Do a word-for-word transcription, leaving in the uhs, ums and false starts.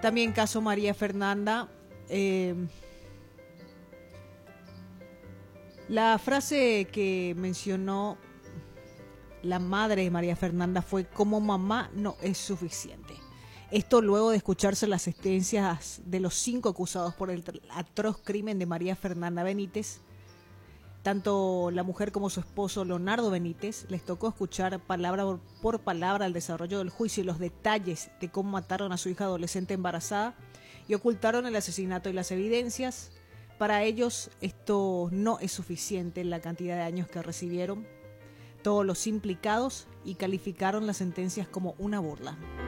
También caso María Fernanda. Eh, la frase que mencionó la madre de María Fernanda fue: como mamá no es suficiente. Esto luego de escucharse las sentencias de los cinco acusados por el atroz crimen de María Fernanda Benítez. Tanto la mujer como su esposo Leonardo Benítez les tocó escuchar palabra por palabra el desarrollo del juicio y los detalles de cómo mataron a su hija adolescente embarazada y ocultaron el asesinato y las evidencias. Para ellos esto no es suficiente, la cantidad de años que recibieron todos los implicados, y calificaron las sentencias como una burla.